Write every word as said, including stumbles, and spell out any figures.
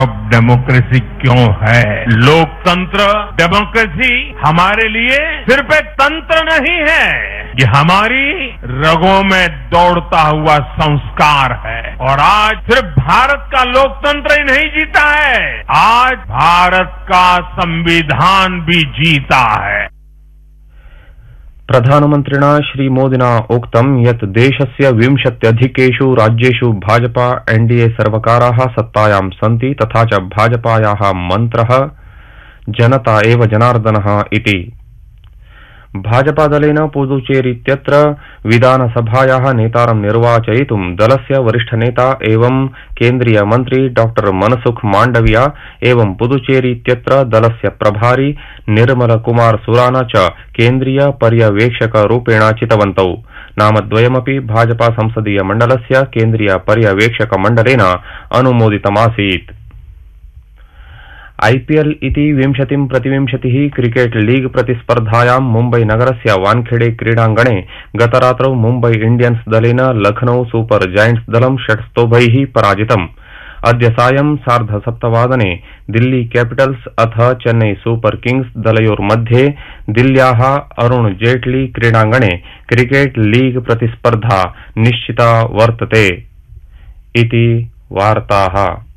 अब डेमोक्रेसी क्यों है? लोकतंत्र, डेमोक्रेसी हमारे लिए सिर्फ एक तंत्र नहीं है, ये हमारी रगों में दौड़ता हुआ संस्कार है। और आज सिर्फ भारत का लोकतंत्र ही नहीं जीता है, आज भारत का संविधान भी जीता है। प्रधानमन्त्रिणा श्रीमोदिना उक्तं यत् देशस्य विंशत्यधिकेषु राज्येषु भाजपा एनडीए सर्वकाराः सत्तायां सन्ति तथा च भाजपायाः मन्त्रः जनता एव जनार्दनः इति। भाजपादलेन पुदुचेरीत्यत्र विधानसभायाः नेतारं निर्वाचयितुं दलस्य वरिष्ठनेता एवं केन्द्रीय मन्त्री डॉक्टर मनसुख मांडविया एवं पुदुचेरीत्यत्र दलस्य प्रभारी निर्मल कुमार सुराना च केन्द्रीय पर्यवेक्षकरूपेण चितवन्तौ। नामद्वयमपि भाजपा संसदीय मण्डलस्य केन्द्रीय पर्यवेक्षकमण्डलेन अनुमोदितमासीत्। आईपीएल इति विंशतिं प्रतिविंशतिः क्रिकेट लीग प्रतिस्पर्धायां मुम्बई नगरस्य वानखेड़े क्रीडाङ्गणे गतरात्रौ मुम्बई इंडियन्स दलेन लखनऊ सुपर जायंट्स दलं षट्स्तोभैः पराजितम्। अद्य सायं सार्धसप्तवादने दिल्ली कैपिटल्स अथ चेन्नई सुपर किंग्स दलयोर्मध्ये दिल्ल्याः अरुण जेटली क्रीडाङ्गणे क्रिकेट लीग प्रतिस्पर्धा निश्चिता वर्तते इति वार्ताः।